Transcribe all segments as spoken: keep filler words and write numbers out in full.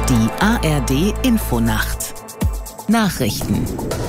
Die A R D Infonacht Nachrichten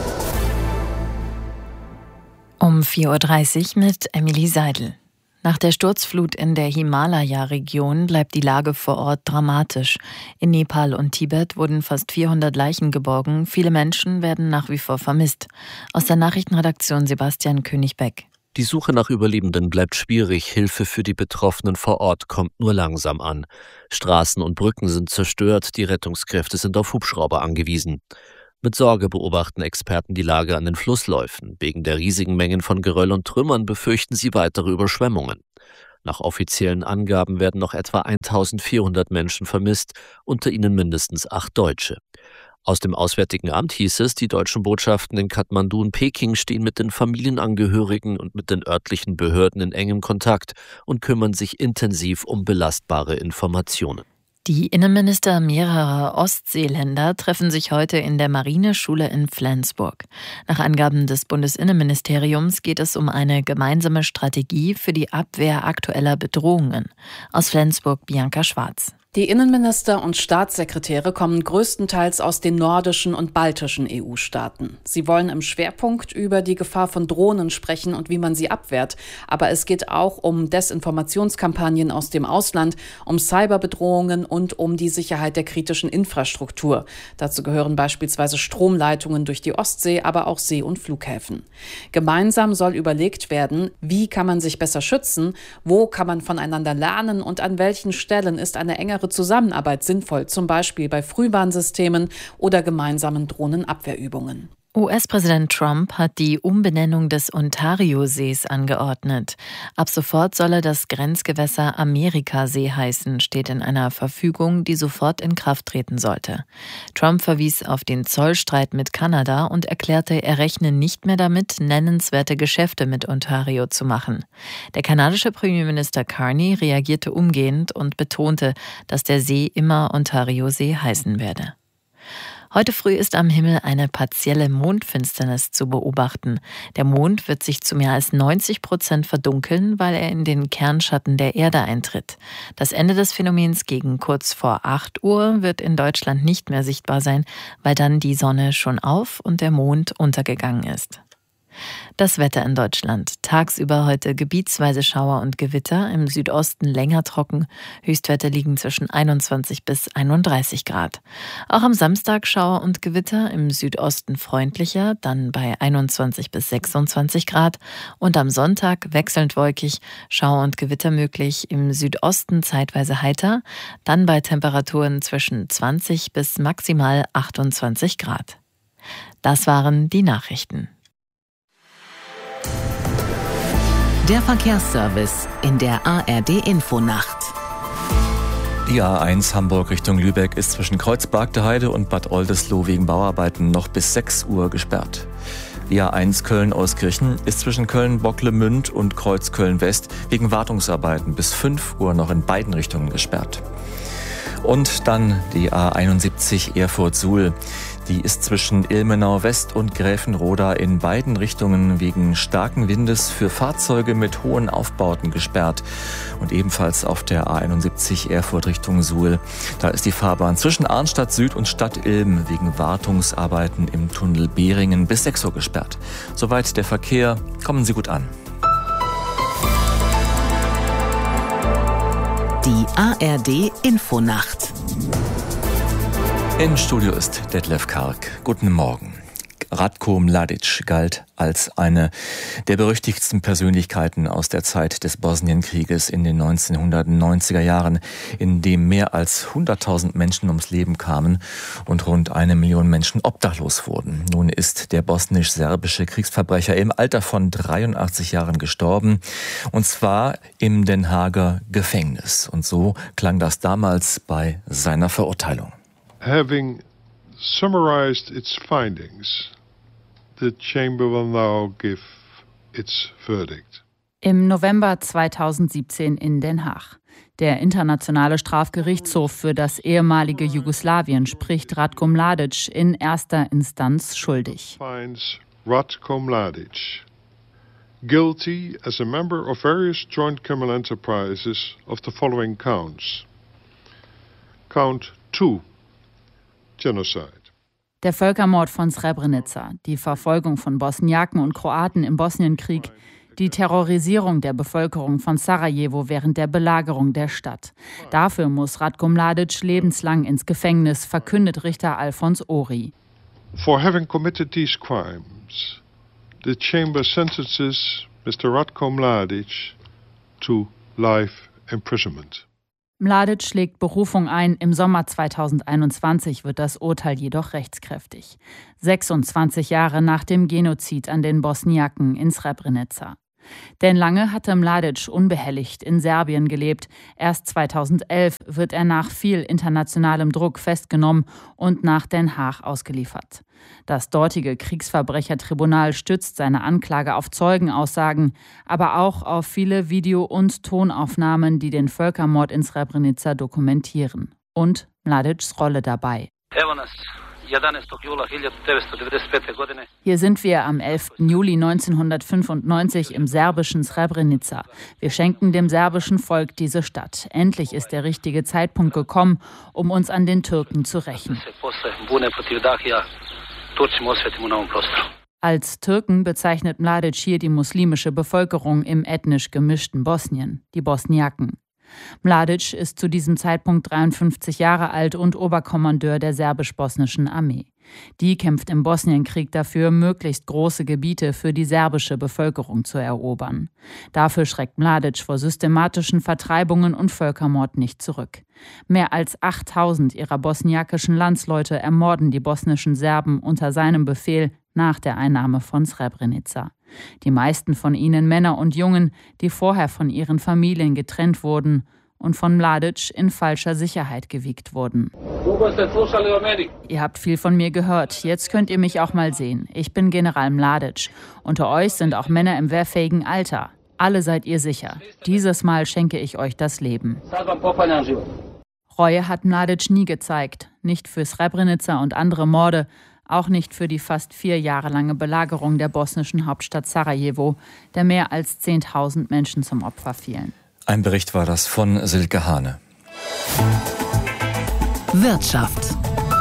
um vier Uhr dreißig mit Emily Seidel. Nach der Sturzflut in der Himalaya-Region bleibt die Lage vor Ort dramatisch. In Nepal und Tibet wurden fast vierhundert Leichen geborgen. Viele Menschen werden nach wie vor vermisst. Aus der Nachrichtenredaktion Sebastian König-Beck. Die Suche nach Überlebenden bleibt schwierig. Hilfe für die Betroffenen vor Ort kommt nur langsam an. Straßen und Brücken sind zerstört. Die Rettungskräfte sind auf Hubschrauber angewiesen. Mit Sorge beobachten Experten die Lage an den Flussläufen. Wegen der riesigen Mengen von Geröll und Trümmern befürchten sie weitere Überschwemmungen. Nach offiziellen Angaben werden noch etwa eintausendvierhundert Menschen vermisst, unter ihnen mindestens acht Deutsche. Aus dem Auswärtigen Amt hieß es, die deutschen Botschaften in Kathmandu und Peking stehen mit den Familienangehörigen und mit den örtlichen Behörden in engem Kontakt und kümmern sich intensiv um belastbare Informationen. Die Innenminister mehrerer Ostseeländer treffen sich heute in der Marineschule in Flensburg. Nach Angaben des Bundesinnenministeriums geht es um eine gemeinsame Strategie für die Abwehr aktueller Bedrohungen. Aus Flensburg Bianca Schwarz. Die Innenminister und Staatssekretäre kommen größtenteils aus den nordischen und baltischen E U-Staaten. Sie wollen im Schwerpunkt über die Gefahr von Drohnen sprechen und wie man sie abwehrt. Aber es geht auch um Desinformationskampagnen aus dem Ausland, um Cyberbedrohungen und um die Sicherheit der kritischen Infrastruktur. Dazu gehören beispielsweise Stromleitungen durch die Ostsee, aber auch See- und Flughäfen. Gemeinsam soll überlegt werden, wie kann man sich besser schützen, wo kann man voneinander lernen und an welchen Stellen ist eine engere Zusammenarbeit sinnvoll, zum Beispiel bei Frühwarnsystemen oder gemeinsamen Drohnenabwehrübungen. U S-Präsident Trump hat die Umbenennung des Ontariosees angeordnet. Ab sofort solle das Grenzgewässer Amerikasee heißen, steht in einer Verfügung, die sofort in Kraft treten sollte. Trump verwies auf den Zollstreit mit Kanada und erklärte, er rechne nicht mehr damit, nennenswerte Geschäfte mit Ontario zu machen. Der kanadische Premierminister Carney reagierte umgehend und betonte, dass der See immer Ontariosee heißen werde. Heute früh ist am Himmel eine partielle Mondfinsternis zu beobachten. Der Mond wird sich zu mehr als neunzig Prozent verdunkeln, weil er in den Kernschatten der Erde eintritt. Das Ende des Phänomens gegen kurz vor acht Uhr wird in Deutschland nicht mehr sichtbar sein, weil dann die Sonne schon auf und der Mond untergegangen ist. Das Wetter in Deutschland. Tagsüber heute gebietsweise Schauer und Gewitter, im Südosten länger trocken. Höchstwerte liegen zwischen einundzwanzig bis einunddreißig Grad. Auch am Samstag Schauer und Gewitter, im Südosten freundlicher, dann bei einundzwanzig bis sechsundzwanzig Grad. Und am Sonntag wechselnd wolkig, Schauer und Gewitter möglich, im Südosten zeitweise heiter, dann bei Temperaturen zwischen zwanzig bis maximal achtundzwanzig Grad. Das waren die Nachrichten. Der Verkehrsservice in der A R D Infonacht. Die A eins Hamburg Richtung Lübeck ist zwischen Kreuz-Bargteheide und Bad Oldesloe wegen Bauarbeiten noch bis sechs Uhr gesperrt. Die A eins Köln-Euskirchen ist zwischen Köln-Bocklemünd und Kreuz-Köln-West wegen Wartungsarbeiten bis fünf Uhr noch in beiden Richtungen gesperrt. Und dann die A einundsiebzig Erfurt-Suhl. Die ist zwischen Ilmenau West und Gräfenroda in beiden Richtungen wegen starken Windes für Fahrzeuge mit hohen Aufbauten gesperrt. Und ebenfalls auf der A einundsiebzig Erfurt Richtung Suhl. Da ist die Fahrbahn zwischen Arnstadt Süd und Stadt Ilm wegen Wartungsarbeiten im Tunnel Behringen bis sechs Uhr gesperrt. Soweit der Verkehr. Kommen Sie gut an. Die A R D Infonacht. Im Studio ist Detlef Karg. Guten Morgen. Ratko Mladic galt als eine der berüchtigsten Persönlichkeiten aus der Zeit des Bosnienkrieges in den neunzehnhundertneunziger Jahren, in dem mehr als hunderttausend Menschen ums Leben kamen und rund eine Million Menschen obdachlos wurden. Nun ist der bosnisch-serbische Kriegsverbrecher im Alter von dreiundachtzig Jahren gestorben, und zwar im Den Haager Gefängnis. Und so klang das damals bei seiner Verurteilung. Having summarized its findings, the chamber will now give its verdict. Im November zweitausendsiebzehn in Den Haag. Der Internationale Strafgerichtshof für das ehemalige Jugoslawien spricht Ratko Mladic in erster Instanz schuldig. Finds Ratko Mladic guilty as a member of various joint criminal enterprises of the following counts. Count two. genocide. Der Völkermord von Srebrenica, die Verfolgung von Bosniaken und Kroaten im Bosnienkrieg, die Terrorisierung der Bevölkerung von Sarajevo während der Belagerung der Stadt. Dafür muss Ratko Mladic lebenslang ins Gefängnis, verkündet Richter Alfons Ori. For having committed these crimes, the chamber sentences Mister Ratko Mladic to life imprisonment. Mladic legt Berufung ein. Im Sommer zweitausendeinundzwanzig wird das Urteil jedoch rechtskräftig. sechsundzwanzig Jahre nach dem Genozid an den Bosniaken in Srebrenica. Denn lange hatte Mladic unbehelligt in Serbien gelebt. Erst zweitausendelf wird er nach viel internationalem Druck festgenommen und nach Den Haag ausgeliefert. Das dortige Kriegsverbrechertribunal stützt seine Anklage auf Zeugenaussagen, aber auch auf viele Video- und Tonaufnahmen, die den Völkermord in Srebrenica dokumentieren. Und Mladics Rolle dabei. Hier sind wir am elften Juli neunzehnhundertfünfundneunzig im serbischen Srebrenica. Wir schenken dem serbischen Volk diese Stadt. Endlich ist der richtige Zeitpunkt gekommen, um uns an den Türken zu rächen. Als Türken bezeichnet Mladic hier die muslimische Bevölkerung im ethnisch gemischten Bosnien, die Bosniaken. Mladic ist zu diesem Zeitpunkt dreiundfünfzig Jahre alt und Oberkommandeur der serbisch-bosnischen Armee. Die kämpft im Bosnienkrieg dafür, möglichst große Gebiete für die serbische Bevölkerung zu erobern. Dafür schreckt Mladic vor systematischen Vertreibungen und Völkermord nicht zurück. Mehr als achttausend ihrer bosniakischen Landsleute ermorden die bosnischen Serben unter seinem Befehl nach der Einnahme von Srebrenica. Die meisten von ihnen Männer und Jungen, die vorher von ihren Familien getrennt wurden und von Mladic in falscher Sicherheit gewiegt wurden. Ihr habt viel von mir gehört, jetzt könnt ihr mich auch mal sehen. Ich bin General Mladic. Unter euch sind auch Männer im wehrfähigen Alter. Alle seid ihr sicher. Dieses Mal schenke ich euch das Leben. Reue hat Mladic nie gezeigt, nicht für Srebrenica und andere Morde, auch nicht für die fast vier Jahre lange Belagerung der bosnischen Hauptstadt Sarajevo, der mehr als zehntausend Menschen zum Opfer fielen. Ein Bericht war das von Silke Hane. Wirtschaft.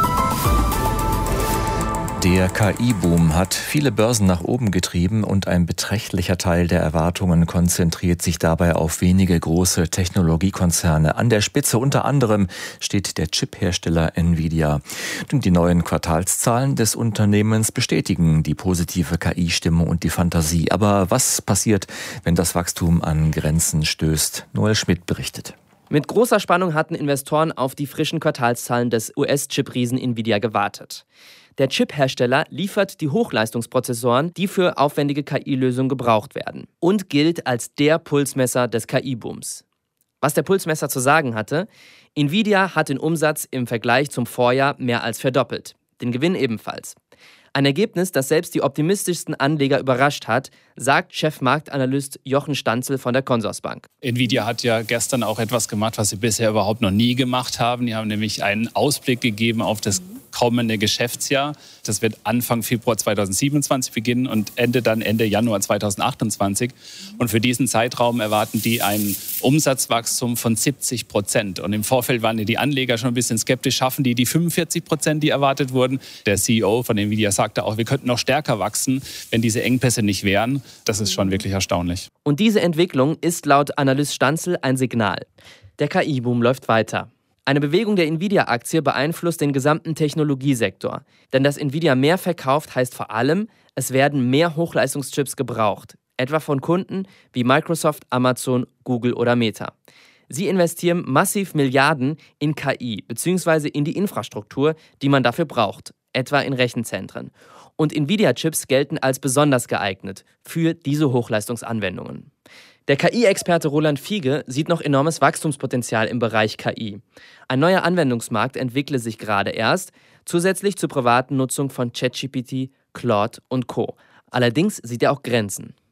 Der K I-Boom hat viele Börsen nach oben getrieben und ein beträchtlicher Teil der Erwartungen konzentriert sich dabei auf wenige große Technologiekonzerne. An der Spitze unter anderem steht der Chip-Hersteller Nvidia. Und die neuen Quartalszahlen des Unternehmens bestätigen die positive K I-Stimmung und die Fantasie. Aber was passiert, wenn das Wachstum an Grenzen stößt? Noel Schmidt berichtet. Mit großer Spannung hatten Investoren auf die frischen Quartalszahlen des U S-Chip-Riesen Nvidia gewartet. Der Chip-Hersteller liefert die Hochleistungsprozessoren, die für aufwendige K I-Lösungen gebraucht werden und gilt als der Pulsmesser des K I-Booms. Was der Pulsmesser zu sagen hatte: Nvidia hat den Umsatz im Vergleich zum Vorjahr mehr als verdoppelt, den Gewinn ebenfalls. Ein Ergebnis, das selbst die optimistischsten Anleger überrascht hat, sagt Chefmarktanalyst Jochen Stanzel von der Consorsbank. Nvidia hat ja gestern auch etwas gemacht, was sie bisher überhaupt noch nie gemacht haben. Die haben nämlich einen Ausblick gegeben auf das kommende Geschäftsjahr. Das wird Anfang Februar zweitausendsiebenundzwanzig beginnen und endet dann Ende Januar zweitausendachtundzwanzig. Und für diesen Zeitraum erwarten die ein Umsatzwachstum von siebzig Prozent. Und im Vorfeld waren die Anleger schon ein bisschen skeptisch. Schaffen die die fünfundvierzig Prozent, die erwartet wurden? Der C E O von Nvidia sagte auch, wir könnten noch stärker wachsen, wenn diese Engpässe nicht wären. Das ist schon wirklich erstaunlich. Und diese Entwicklung ist laut Analyst Stanzel ein Signal. Der K I-Boom läuft weiter. Eine Bewegung der Nvidia-Aktie beeinflusst den gesamten Technologiesektor. Denn dass Nvidia mehr verkauft, heißt vor allem, es werden mehr Hochleistungschips gebraucht. Etwa von Kunden wie Microsoft, Amazon, Google oder Meta. Sie investieren massiv Milliarden in K I bzw. in die Infrastruktur, die man dafür braucht, etwa in Rechenzentren. Und Nvidia-Chips gelten als besonders geeignet für diese Hochleistungsanwendungen. Der K I-Experte Roland Fiege sieht noch enormes Wachstumspotenzial im Bereich K I. Ein neuer Anwendungsmarkt entwickle sich gerade erst, zusätzlich zur privaten Nutzung von ChatGPT, Claude und Co. Allerdings sieht er auch Grenzen.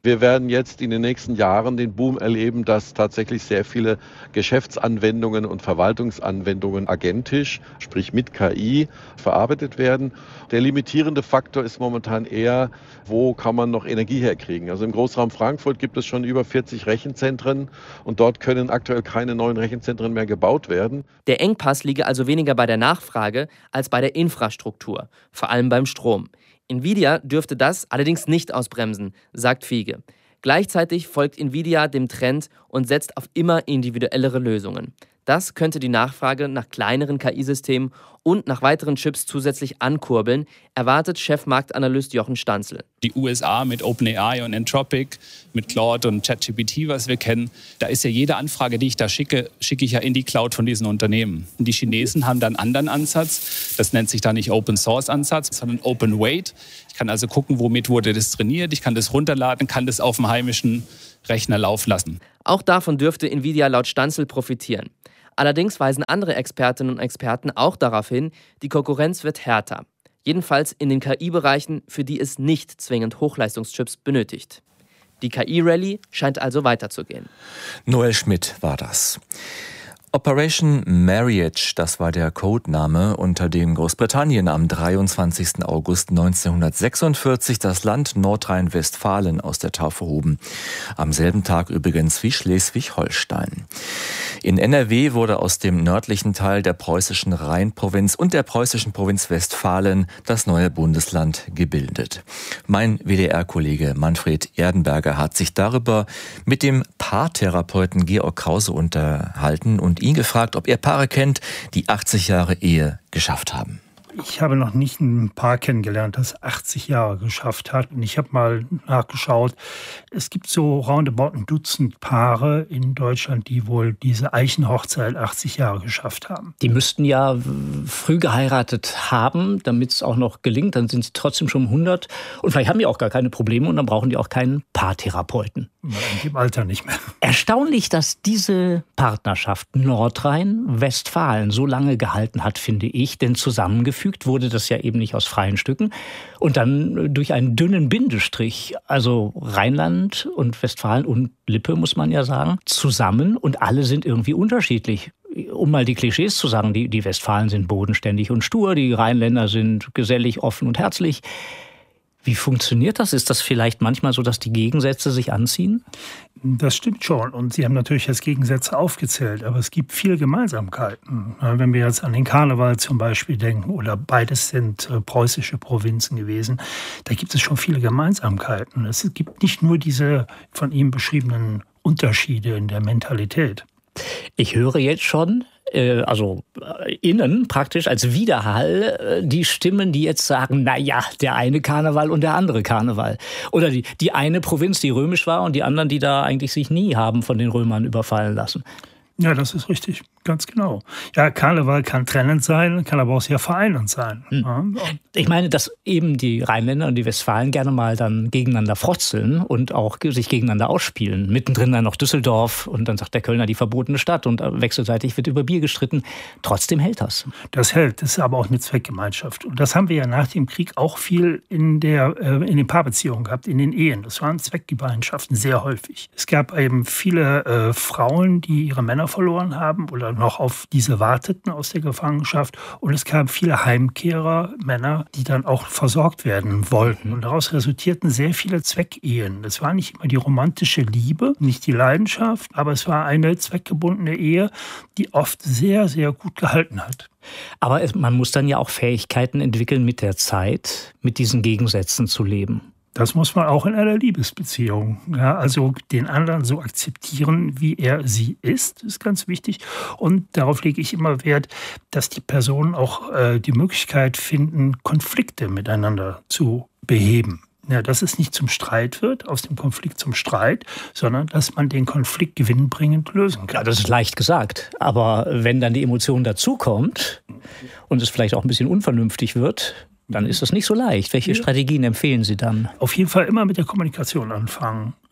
Wir werden jetzt in den nächsten Jahren den Boom erleben, dass tatsächlich sehr viele Geschäftsanwendungen und Verwaltungsanwendungen agentisch, sprich mit K I, verarbeitet werden. Der limitierende Faktor ist momentan eher, wo kann man noch Energie herkriegen. Also im Großraum Frankfurt gibt es schon über vierzig Rechenzentren und dort können aktuell keine neuen Rechenzentren mehr gebaut werden. Der Engpass liege also weniger bei der Nachfrage als bei der Infrastruktur, vor allem beim Strom. Nvidia dürfte das allerdings nicht ausbremsen, sagt Fiege. Gleichzeitig folgt Nvidia dem Trend und setzt auf immer individuellere Lösungen. Das könnte die Nachfrage nach kleineren K I-Systemen und nach weiteren Chips zusätzlich ankurbeln, erwartet Chefmarktanalyst Jochen Stanzel. Die U S A mit OpenAI und Anthropic, mit Claude und ChatGPT, was wir kennen, da ist ja jede Anfrage, die ich da schicke, schicke ich ja in die Cloud von diesen Unternehmen. Und die Chinesen haben dann einen anderen Ansatz. Das nennt sich dann nicht Open-Source-Ansatz, sondern Open-Weight. Ich kann also gucken, womit wurde das trainiert. Ich kann das runterladen, kann das auf dem heimischen Rechner laufen lassen. Auch davon dürfte Nvidia laut Stanzel profitieren. Allerdings weisen andere Expertinnen und Experten auch darauf hin, die Konkurrenz wird härter. Jedenfalls in den K I-Bereichen, für die es nicht zwingend Hochleistungschips benötigt. Die K I-Rallye scheint also weiterzugehen. Noel Schmidt war das. Operation Marriage, das war der Codename, unter dem Großbritannien am dreiundzwanzigsten August neunzehnhundertsechsundvierzig das Land Nordrhein-Westfalen aus der Taufe hoben. Am selben Tag übrigens wie Schleswig-Holstein. In N R W wurde aus dem nördlichen Teil der preußischen Rheinprovinz und der preußischen Provinz Westfalen das neue Bundesland gebildet. Mein W D R-Kollege Manfred Erdenberger hat sich darüber mit dem Paartherapeuten Georg Krause unterhalten und ihn gefragt, ob er Paare kennt, die achtzig Jahre Ehe geschafft haben. Ich habe noch nicht ein Paar kennengelernt, das achtzig Jahre geschafft hat. Und ich habe mal nachgeschaut, es gibt so roundabout ein Dutzend Paare in Deutschland, die wohl diese Eichenhochzeit achtzig Jahre geschafft haben. Die müssten ja früh geheiratet haben, damit es auch noch gelingt. Dann sind sie trotzdem schon hundert. Und vielleicht haben die auch gar keine Probleme und dann brauchen die auch keinen Paartherapeuten. Im Alter nicht mehr. Erstaunlich, dass diese Partnerschaft Nordrhein-Westfalen so lange gehalten hat, finde ich. Denn zusammengefügt wurde das ja eben nicht aus freien Stücken. Und dann durch einen dünnen Bindestrich, also Rheinland und Westfalen und Lippe, muss man ja sagen, zusammen. Und alle sind irgendwie unterschiedlich. Um mal die Klischees zu sagen, die, die Westfalen sind bodenständig und stur, die Rheinländer sind gesellig, offen und herzlich. Wie funktioniert das? Ist das vielleicht manchmal so, dass die Gegensätze sich anziehen? Das stimmt schon. Und Sie haben natürlich jetzt Gegensätze aufgezählt. Aber es gibt viele Gemeinsamkeiten. Wenn wir jetzt an den Karneval zum Beispiel denken, oder beides sind äh, preußische Provinzen gewesen, da gibt es schon viele Gemeinsamkeiten. Es gibt nicht nur diese von Ihnen beschriebenen Unterschiede in der Mentalität. Ich höre jetzt schon, also innen praktisch als Widerhall, die Stimmen, die jetzt sagen, na ja, der eine Karneval und der andere Karneval. Oder die, die eine Provinz, die römisch war und die anderen, die da eigentlich sich nie haben von den Römern überfallen lassen. Ja, das ist richtig, ganz genau. Ja, Karneval kann trennend sein, kann aber auch sehr vereinend sein. Hm. Ja. Ich meine, dass eben die Rheinländer und die Westfalen gerne mal dann gegeneinander frotzeln und auch sich gegeneinander ausspielen. Mittendrin dann noch Düsseldorf und dann sagt der Kölner die verbotene Stadt und wechselseitig wird über Bier gestritten. Trotzdem hält das. Das hält, das ist aber auch eine Zweckgemeinschaft. Und das haben wir ja nach dem Krieg auch viel in, der, in den Paarbeziehungen gehabt, in den Ehen. Das waren Zweckgemeinschaften sehr häufig. Es gab eben viele äh, Frauen, die ihre Männer verloren haben oder noch auf diese warteten aus der Gefangenschaft. Und es kamen viele Heimkehrer, Männer, die dann auch versorgt werden wollten. Und daraus resultierten sehr viele Zweckehen. Es war nicht immer die romantische Liebe, nicht die Leidenschaft, aber es war eine zweckgebundene Ehe, die oft sehr, sehr gut gehalten hat. Aber es, man muss dann ja auch Fähigkeiten entwickeln, mit der Zeit mit diesen Gegensätzen zu leben. Das muss man auch in einer Liebesbeziehung. Ja, also den anderen so akzeptieren, wie er sie ist, ist ganz wichtig. Und darauf lege ich immer Wert, dass die Personen auch äh, die Möglichkeit finden, Konflikte miteinander zu beheben. Ja, dass es nicht zum Streit wird, aus dem Konflikt zum Streit, sondern dass man den Konflikt gewinnbringend lösen kann. Ja, das ist leicht gesagt. Aber wenn dann die Emotion dazukommt und es vielleicht auch ein bisschen unvernünftig wird, dann ist das nicht so leicht. Welche Strategien empfehlen Sie dann? Auf jeden Fall immer mit der Kommunikation anfangen.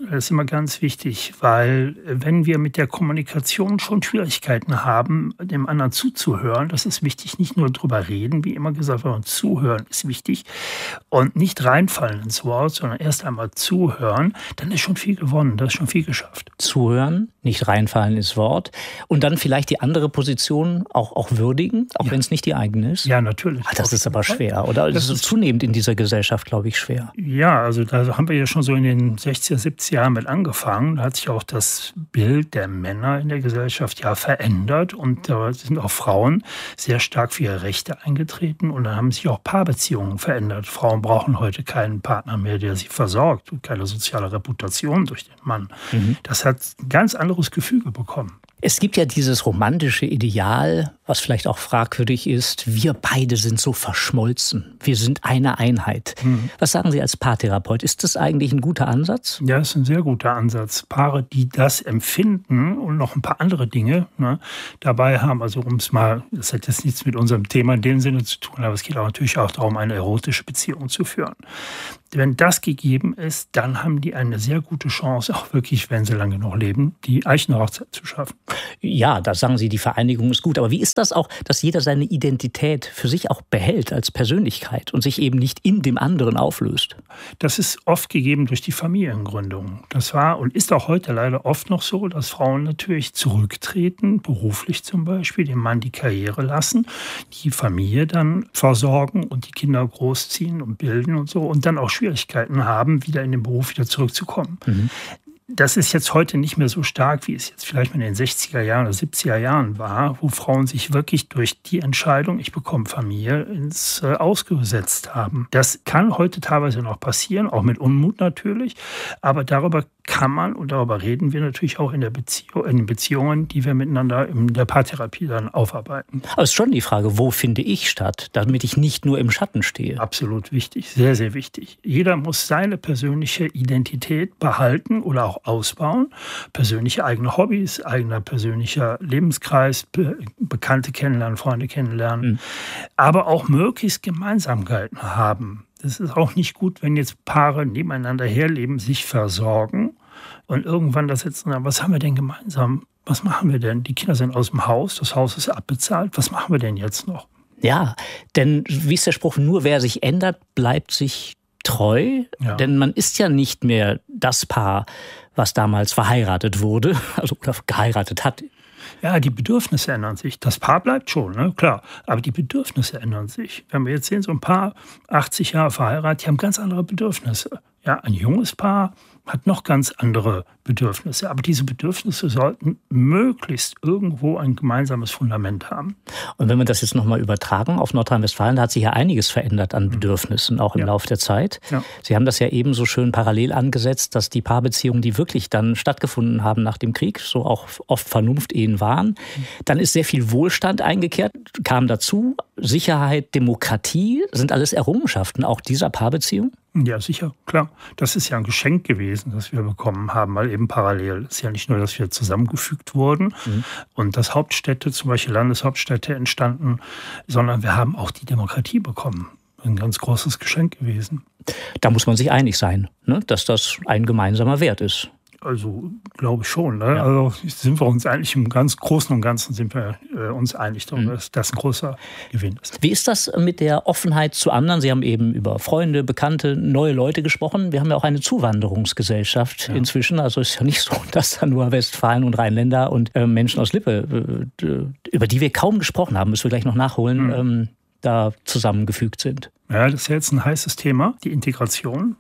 Das ist immer ganz wichtig, weil wenn wir mit der Kommunikation schon Schwierigkeiten haben, dem anderen zuzuhören, das ist wichtig, nicht nur drüber reden, wie immer gesagt, sondern zuhören ist wichtig und nicht reinfallen ins Wort, sondern erst einmal zuhören, dann ist schon viel gewonnen, das ist schon viel geschafft. Zuhören, nicht reinfallen ins Wort und dann vielleicht die andere Position auch, auch würdigen, auch ja. wenn es nicht die eigene ist? Ja, natürlich. Ach, das ist aber schwer, oder? Das, das ist zunehmend in dieser Gesellschaft, glaube ich, schwer. Ja, also da haben wir ja schon so in den sechziger, siebziger Jahren mit angefangen. Da hat sich auch das Bild der Männer in der Gesellschaft ja verändert und da sind auch Frauen sehr stark für ihre Rechte eingetreten und da haben sich auch Paarbeziehungen verändert. Frauen brauchen heute keinen Partner mehr, der sie versorgt und keine soziale Reputation durch den Mann. Mhm. Das hat ein ganz anderes Gefüge bekommen. Es gibt ja dieses romantische Ideal, was vielleicht auch fragwürdig ist, wir beide sind so verschmolzen, wir sind eine Einheit. Mhm. Was sagen Sie als Paartherapeut? Ist das eigentlich ein guter Ansatz? Ja, das ist ein sehr guter Ansatz. Paare, die das empfinden und noch ein paar andere Dinge ne, dabei haben, also um es mal, das hat jetzt nichts mit unserem Thema in dem Sinne zu tun, aber es geht auch natürlich auch darum, eine erotische Beziehung zu führen. Wenn das gegeben ist, dann haben die eine sehr gute Chance, auch wirklich, wenn sie lange noch leben, die Eichenhochzeit zu schaffen. Ja, da sagen Sie, die Vereinigung ist gut. Aber wie ist das auch, dass jeder seine Identität für sich auch behält als Persönlichkeit und sich eben nicht in dem anderen auflöst? Das ist oft gegeben durch die Familiengründung. Das war und ist auch heute leider oft noch so, dass Frauen natürlich zurücktreten, beruflich zum Beispiel, dem Mann die Karriere lassen, die Familie dann versorgen und die Kinder großziehen und bilden und so und dann auch Schwierigkeiten haben, wieder in den Beruf wieder zurückzukommen. Mhm. Das ist jetzt heute nicht mehr so stark, wie es jetzt vielleicht in den sechziger Jahren oder siebziger Jahren war, wo Frauen sich wirklich durch die Entscheidung, ich bekomme Familie, ins äh, Ausgesetzt haben. Das kann heute teilweise noch passieren, auch mit Unmut natürlich, aber darüber kann man, und darüber reden wir natürlich auch in, der Beziehung, in den Beziehungen, die wir miteinander in der Paartherapie dann aufarbeiten. Aber es ist schon die Frage, wo finde ich statt, damit ich nicht nur im Schatten stehe? Absolut wichtig, sehr, sehr wichtig. Jeder muss seine persönliche Identität behalten oder auch ausbauen. Persönliche eigene Hobbys, eigener persönlicher Lebenskreis, Be- Bekannte kennenlernen, Freunde kennenlernen, mhm. aber auch möglichst Gemeinsamkeiten haben. Es ist auch nicht gut, wenn jetzt Paare nebeneinander herleben, sich versorgen und irgendwann da sitzen und sagen, was haben wir denn gemeinsam? Was machen wir denn? Die Kinder sind aus dem Haus, das Haus ist abbezahlt. Was machen wir denn jetzt noch? Ja, denn wie ist der Spruch, nur wer sich ändert, bleibt sich treu. Ja. Denn man ist ja nicht mehr das Paar, was damals verheiratet wurde, also oder geheiratet hat. Ja, die Bedürfnisse ändern sich. Das Paar bleibt schon, ne? Klar. Aber die Bedürfnisse ändern sich. Wenn wir jetzt sehen, so ein Paar, achtzig Jahre verheiratet, die haben ganz andere Bedürfnisse. Ja, ein junges Paar hat noch ganz andere Bedürfnisse. Aber diese Bedürfnisse sollten möglichst irgendwo ein gemeinsames Fundament haben. Und wenn wir das jetzt nochmal übertragen auf Nordrhein-Westfalen, da hat sich ja einiges verändert an Bedürfnissen, auch im ja. Laufe der Zeit. Ja. Sie haben das ja eben so schön parallel angesetzt, dass die Paarbeziehungen, die wirklich dann stattgefunden haben nach dem Krieg, so auch oft Vernunftehen waren, dann ist sehr viel Wohlstand eingekehrt, kam dazu, Sicherheit, Demokratie, sind alles Errungenschaften auch dieser Paarbeziehung? Ja, sicher, klar. Das ist ja ein Geschenk gewesen, das wir bekommen haben, weil eben parallel. Es ist ja nicht nur, dass wir zusammengefügt wurden mhm. und dass Hauptstädte, zum Beispiel Landeshauptstädte entstanden, sondern wir haben auch die Demokratie bekommen. Ein ganz großes Geschenk gewesen. Da muss man sich einig sein, ne? Dass das ein gemeinsamer Wert ist. Also glaube ich schon. Ne? Ja. Also sind wir uns eigentlich im ganz Großen und Ganzen sind wir äh, uns einig darüber, mhm. dass das ein großer Gewinn ist. Wie ist das mit der Offenheit zu anderen? Sie haben eben über Freunde, Bekannte, neue Leute gesprochen. Wir haben ja auch eine Zuwanderungsgesellschaft ja. inzwischen. Also es ist ja nicht so, dass da nur Westfalen und Rheinländer und äh, Menschen aus Lippe, äh, über die wir kaum gesprochen haben, müssen wir gleich noch nachholen, mhm. ähm, da zusammengefügt sind. Ja, das ist jetzt ein heißes Thema, die Integration.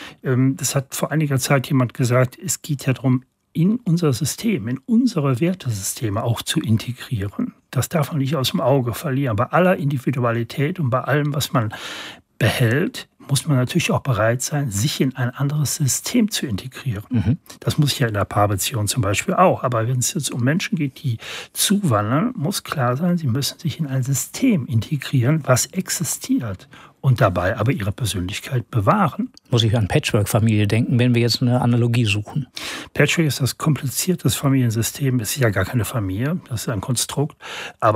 Das hat vor einiger Zeit jemand gesagt, es geht ja darum, in unser System, in unsere Wertesysteme auch zu integrieren. Das darf man nicht aus dem Auge verlieren. Bei aller Individualität und bei allem, was man behält, muss man natürlich auch bereit sein, sich in ein anderes System zu integrieren. Mhm. Das muss ich ja in der Paarbeziehung zum Beispiel auch. Aber wenn es jetzt um Menschen geht, die zuwandern, muss klar sein, sie müssen sich in ein System integrieren, was existiert. Und dabei aber ihre Persönlichkeit bewahren. Muss ich an Patchwork-Familie denken, wenn wir jetzt eine Analogie suchen? Patchwork ist das kompliziertes Familiensystem. Es ist ja gar keine Familie, das ist ein Konstrukt. Aber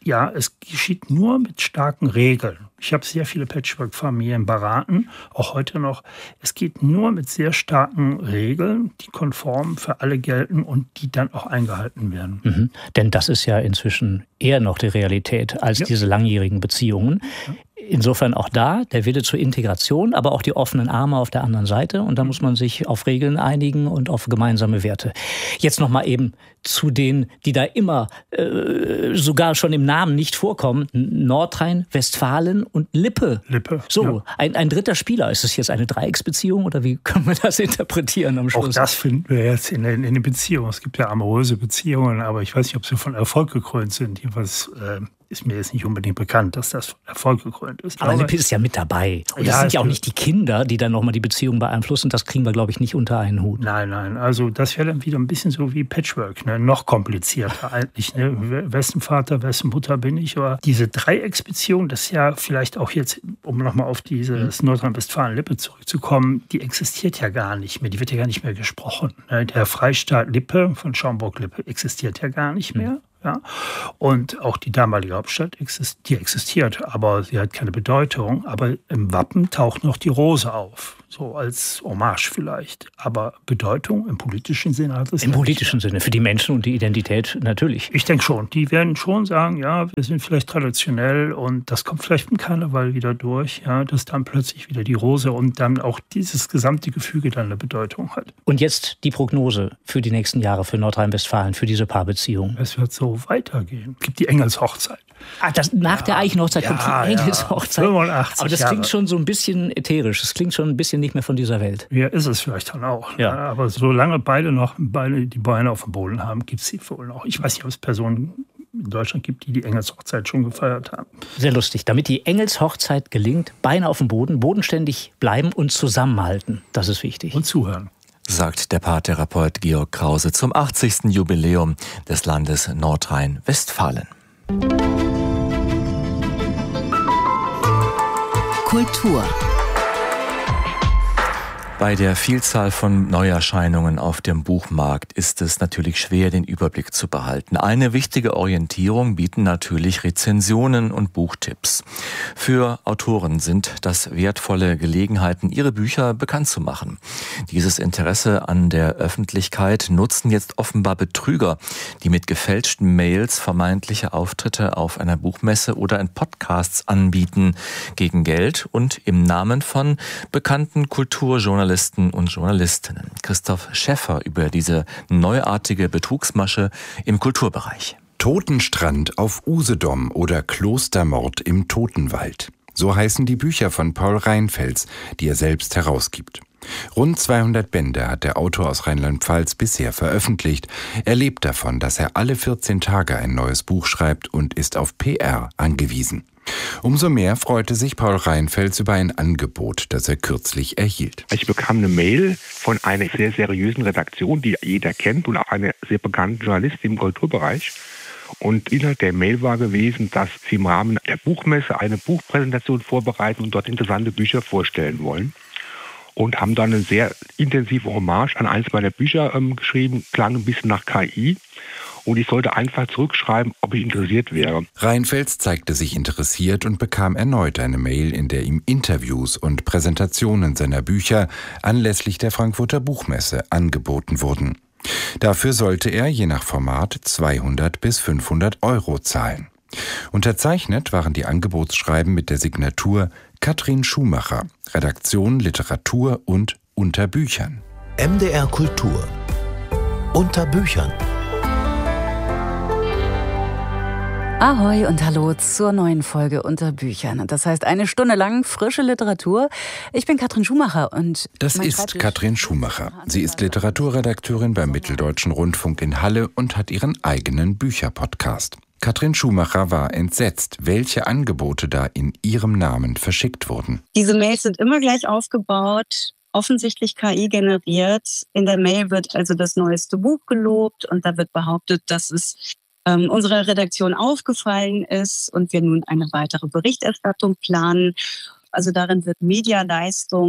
Ja, es geschieht nur mit starken Regeln. Ich habe sehr viele Patchwork-Familien beraten, auch heute noch. Es geht nur mit sehr starken Regeln, die konform für alle gelten und die dann auch eingehalten werden. Mhm. Denn das ist ja inzwischen eher noch die Realität als ja. diese langjährigen Beziehungen. Ja. Insofern auch da der Wille zur Integration, aber auch die offenen Arme auf der anderen Seite. Und da muss man sich auf Regeln einigen und auf gemeinsame Werte. Jetzt noch mal eben zu denen, die da immer äh, sogar schon im Namen nicht vorkommen. Nordrhein-Westfalen und Lippe. Lippe. So, ja. ein, ein dritter Spieler. Ist es jetzt eine Dreiecksbeziehung oder wie können wir das interpretieren am Schluss? Auch das finden wir jetzt in den, in den Beziehungen. Es gibt ja amoröse Beziehungen, aber ich weiß nicht, ob sie von Erfolg gekrönt sind. Jedenfalls äh, ist mir jetzt nicht unbedingt bekannt, dass das von Erfolg gekrönt ist. Aber Lippe ist ja mit dabei. Und ja, das sind ja auch nicht die Kinder, die dann nochmal die Beziehung beeinflussen. Das kriegen wir, glaube ich, nicht unter einen Hut. Nein, nein. Also das wäre dann wieder ein bisschen so wie Patchwork. Ne? Noch komplizierter eigentlich. Ne? Wessen Vater, wessen Mutter bin ich? Aber diese Dreiecksbeziehung, das ist ja vielleicht auch jetzt, um nochmal auf dieses mhm. Nordrhein-Westfalen-Lippe zurückzukommen, die existiert ja gar nicht mehr. Die wird ja gar nicht mehr gesprochen. Ne? Der Freistaat Lippe von Schaumburg-Lippe existiert ja gar nicht mehr. Mhm. Ja. Und auch die damalige Hauptstadt existiert, die existiert, aber sie hat keine Bedeutung. Aber im Wappen taucht noch die Rose auf, so als Hommage vielleicht. Aber Bedeutung im politischen Sinne hat es Im politischen Sinne, für die Menschen und die Identität natürlich. Ich denke schon. Die werden schon sagen, ja, wir sind vielleicht traditionell und das kommt vielleicht im Karneval wieder durch, ja, dass dann plötzlich wieder die Rose und dann auch dieses gesamte Gefüge dann eine Bedeutung hat. Und jetzt die Prognose für die nächsten Jahre für Nordrhein-Westfalen, für diese Paarbeziehung. Es wird so weitergehen. Es gibt die Engelshochzeit. Ah, das, nach ja, der Eichenhochzeit kommt ja, die Engelshochzeit. fünfundachtzig Aber das Jahre. klingt schon so ein bisschen ätherisch. Das klingt schon ein bisschen nicht mehr von dieser Welt. Ja, ist es vielleicht dann auch. Ja. Aber solange beide noch beide die Beine auf dem Boden haben, gibt es sie wohl noch. Ich weiß nicht, ob es Personen in Deutschland gibt, die die Engelshochzeit schon gefeiert haben. Sehr lustig. Damit die Engelshochzeit gelingt, Beine auf dem Boden, bodenständig bleiben und zusammenhalten. Das ist wichtig. Und zuhören. Sagt der Paartherapeut Georg Krause zum achtzigsten Jubiläum des Landes Nordrhein-Westfalen. Kultur. Bei der Vielzahl von Neuerscheinungen auf dem Buchmarkt ist es natürlich schwer, den Überblick zu behalten. Eine wichtige Orientierung bieten natürlich Rezensionen und Buchtipps. Für Autoren sind das wertvolle Gelegenheiten, ihre Bücher bekannt zu machen. Dieses Interesse an der Öffentlichkeit nutzen jetzt offenbar Betrüger, die mit gefälschten Mails vermeintliche Auftritte auf einer Buchmesse oder in Podcasts anbieten, gegen Geld und im Namen von bekannten Kulturjournalisten und Journalistinnen. Christoph Schäffer über diese neuartige Betrugsmasche im Kulturbereich. Totenstrand auf Usedom oder Klostermord im Totenwald. So heißen die Bücher von Paul Reinfels, die er selbst herausgibt. Rund zweihundert Bände hat der Autor aus Rheinland-Pfalz bisher veröffentlicht. Er lebt davon, dass er alle vierzehn Tage ein neues Buch schreibt und ist auf P R angewiesen. Umso mehr freute sich Paul Reinfels über ein Angebot, das er kürzlich erhielt. Ich bekam eine Mail von einer sehr seriösen Redaktion, die jeder kennt und auch eine sehr bekannte Journalistin im Kulturbereich. Und Inhalt der Mail war gewesen, dass sie im Rahmen der Buchmesse eine Buchpräsentation vorbereiten und dort interessante Bücher vorstellen wollen. Und haben dann eine sehr intensive Hommage an eines meiner Bücher ähm, geschrieben, klang ein bisschen nach K I. Und ich sollte einfach zurückschreiben, ob ich interessiert wäre. Reinfels zeigte sich interessiert und bekam erneut eine Mail, in der ihm Interviews und Präsentationen seiner Bücher anlässlich der Frankfurter Buchmesse angeboten wurden. Dafür sollte er je nach Format zweihundert bis fünfhundert Euro zahlen. Unterzeichnet waren die Angebotsschreiben mit der Signatur Katrin Schumacher, Redaktion Literatur und Unter Büchern. M D R Kultur. Unter Büchern. Ahoi und hallo zur neuen Folge Unter Büchern. Das heißt eine Stunde lang frische Literatur. Ich bin Katrin Schumacher und... Das ist Katrin Schumacher. Sie ist Literaturredakteurin beim Mitteldeutschen Rundfunk in Halle und hat ihren eigenen Bücherpodcast. Katrin Schumacher war entsetzt, welche Angebote da in ihrem Namen verschickt wurden. Diese Mails sind immer gleich aufgebaut, offensichtlich K I generiert. In der Mail wird also das neueste Buch gelobt und da wird behauptet, dass es ähm, unserer Redaktion aufgefallen ist und wir nun eine weitere Berichterstattung planen. Also darin wird Medialeistung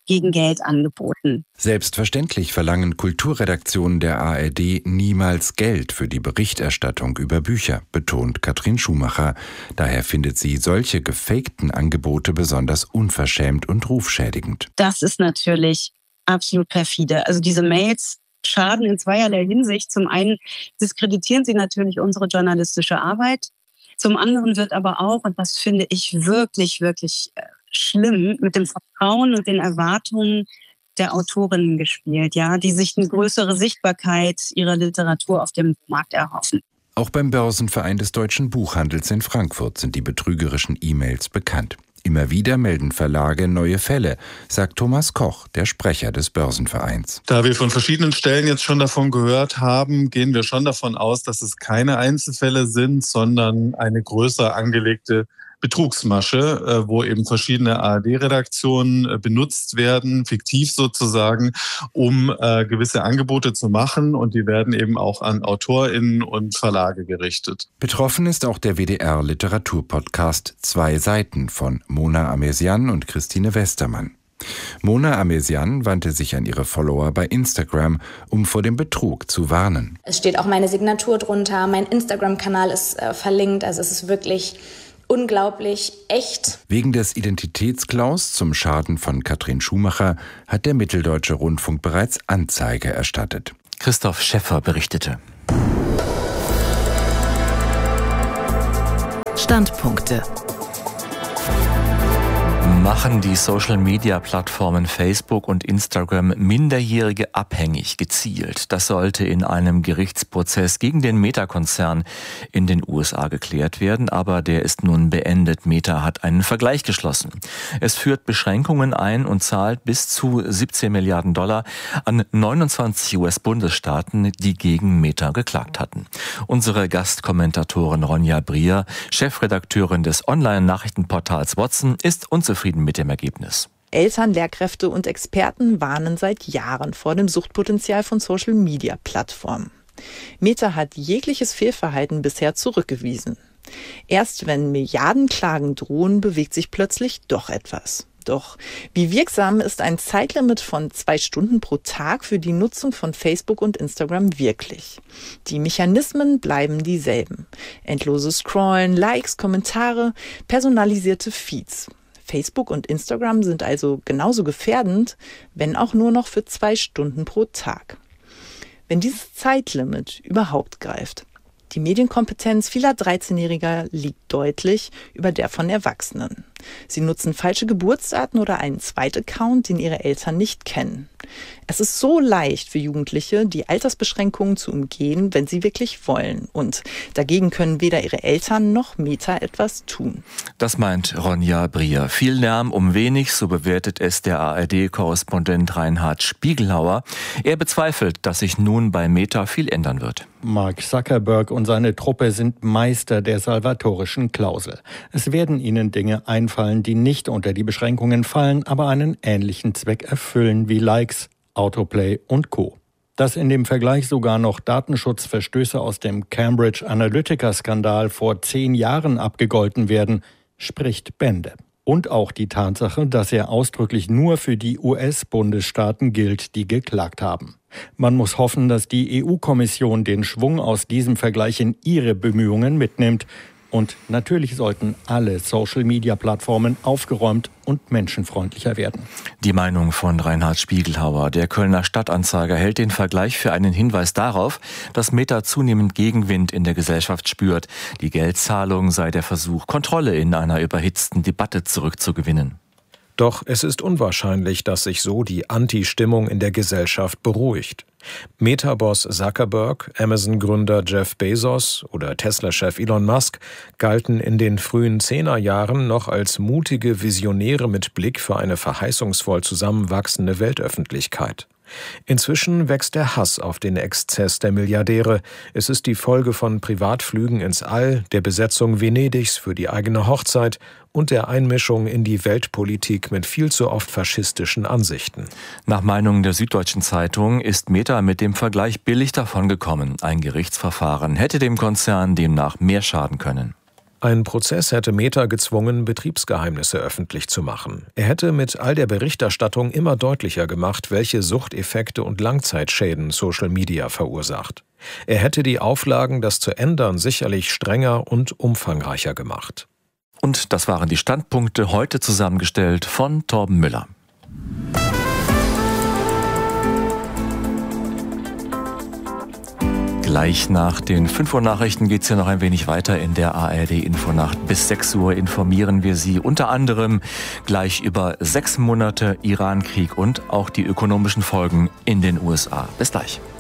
gegen Geld angeboten. Selbstverständlich verlangen Kulturredaktionen der A R D niemals Geld für die Berichterstattung über Bücher, betont Katrin Schumacher. Daher findet sie solche gefakten Angebote besonders unverschämt und rufschädigend. Das ist natürlich absolut perfide. Also diese Mails schaden in zweierlei Hinsicht. Zum einen diskreditieren sie natürlich unsere journalistische Arbeit. Zum anderen wird aber auch, und das finde ich wirklich, wirklich schlimm, mit dem Vertrauen und den Erwartungen der Autorinnen gespielt, ja, die sich eine größere Sichtbarkeit ihrer Literatur auf dem Markt erhoffen. Auch beim Börsenverein des Deutschen Buchhandels in Frankfurt sind die betrügerischen E-Mails bekannt. Immer wieder melden Verlage neue Fälle, sagt Thomas Koch, der Sprecher des Börsenvereins. Da wir von verschiedenen Stellen jetzt schon davon gehört haben, gehen wir schon davon aus, dass es keine Einzelfälle sind, sondern eine größer angelegte Betrugsmasche, wo eben verschiedene A R D-Redaktionen benutzt werden, fiktiv sozusagen, um äh, gewisse Angebote zu machen. Und die werden eben auch an AutorInnen und Verlage gerichtet. Betroffen ist auch der W D R-Literaturpodcast Zwei Seiten von Mona Amesian und Christine Westermann. Mona Amesian wandte sich an ihre Follower bei Instagram, um vor dem Betrug zu warnen. Es steht auch meine Signatur drunter, mein Instagram-Kanal ist äh, verlinkt, also es ist wirklich unglaublich echt. Wegen des Identitätsklaus zum Schaden von Katrin Schumacher hat der Mitteldeutsche Rundfunk bereits Anzeige erstattet. Christoph Schäffer berichtete. Standpunkte. Machen die Social-Media-Plattformen Facebook und Instagram Minderjährige abhängig, gezielt? Das sollte in einem Gerichtsprozess gegen den Meta-Konzern in den U S A geklärt werden, aber der ist nun beendet. Meta hat einen Vergleich geschlossen. Es führt Beschränkungen ein und zahlt bis zu siebzehn Milliarden Dollar an neunundzwanzig U S-Bundesstaaten, die gegen Meta geklagt hatten. Unsere Gastkommentatorin Ronja Brier, Chefredakteurin des Online-Nachrichtenportals Watson, ist unzufrieden mit dem Ergebnis. Eltern, Lehrkräfte und Experten warnen seit Jahren vor dem Suchtpotenzial von Social-Media-Plattformen. Meta hat jegliches Fehlverhalten bisher zurückgewiesen. Erst wenn Milliardenklagen drohen, bewegt sich plötzlich doch etwas. Doch wie wirksam ist ein Zeitlimit von zwei Stunden pro Tag für die Nutzung von Facebook und Instagram wirklich? Die Mechanismen bleiben dieselben. Endloses Scrollen, Likes, Kommentare, personalisierte Feeds. Facebook und Instagram sind also genauso gefährdend, wenn auch nur noch für zwei Stunden pro Tag. Wenn dieses Zeitlimit überhaupt greift. Die Medienkompetenz vieler dreizehnjähriger liegt deutlich über der von Erwachsenen. Sie nutzen falsche Geburtsdaten oder einen Zweitaccount, den ihre Eltern nicht kennen. Es ist so leicht für Jugendliche, die Altersbeschränkungen zu umgehen, wenn sie wirklich wollen. Und dagegen können weder ihre Eltern noch Meta etwas tun. Das meint Ronja Brier. Viel Lärm um wenig, so bewertet es der A R D-Korrespondent Reinhard Spiegelhauer. Er bezweifelt, dass sich nun bei Meta viel ändern wird. Mark Zuckerberg und seine Truppe sind Meister der salvatorischen Klausel. Es werden ihnen Dinge einfallen, die nicht unter die Beschränkungen fallen, aber einen ähnlichen Zweck erfüllen wie Likes, Autoplay und Co. Dass in dem Vergleich sogar noch Datenschutzverstöße aus dem Cambridge Analytica-Skandal vor zehn Jahren abgegolten werden, spricht Bände. Und auch die Tatsache, dass er ausdrücklich nur für die U S-Bundesstaaten gilt, die geklagt haben. Man muss hoffen, dass die E U-Kommission den Schwung aus diesem Vergleich in ihre Bemühungen mitnimmt. Und natürlich sollten alle Social-Media-Plattformen aufgeräumt und menschenfreundlicher werden. Die Meinung von Reinhard Spiegelhauer. Der Kölner Stadtanzeiger hält den Vergleich für einen Hinweis darauf, dass Meta zunehmend Gegenwind in der Gesellschaft spürt. Die Geldzahlung sei der Versuch, Kontrolle in einer überhitzten Debatte zurückzugewinnen. Doch es ist unwahrscheinlich, dass sich so die Anti-Stimmung in der Gesellschaft beruhigt. Meta-Boss Zuckerberg, Amazon-Gründer Jeff Bezos oder Tesla-Chef Elon Musk galten in den frühen Zehnerjahren noch als mutige Visionäre mit Blick für eine verheißungsvoll zusammenwachsende Weltöffentlichkeit. Inzwischen wächst der Hass auf den Exzess der Milliardäre. Es ist die Folge von Privatflügen ins All, der Besetzung Venedigs für die eigene Hochzeit und der Einmischung in die Weltpolitik mit viel zu oft faschistischen Ansichten. Nach Meinung der Süddeutschen Zeitung ist Meta mit dem Vergleich billig davongekommen. Ein Gerichtsverfahren hätte dem Konzern demnach mehr schaden können. Ein Prozess hätte Meta gezwungen, Betriebsgeheimnisse öffentlich zu machen. Er hätte mit all der Berichterstattung immer deutlicher gemacht, welche Suchteffekte und Langzeitschäden Social Media verursacht. Er hätte die Auflagen, das zu ändern, sicherlich strenger und umfangreicher gemacht. Und das waren die Standpunkte, heute zusammengestellt von Torben Müller. Gleich nach den fünf Uhr Nachrichten geht es hier noch ein wenig weiter in der A R D-Infonacht. Bis sechs Uhr informieren wir Sie unter anderem gleich über sechs Monate Iran-Krieg und auch die ökonomischen Folgen in den U S A. Bis gleich.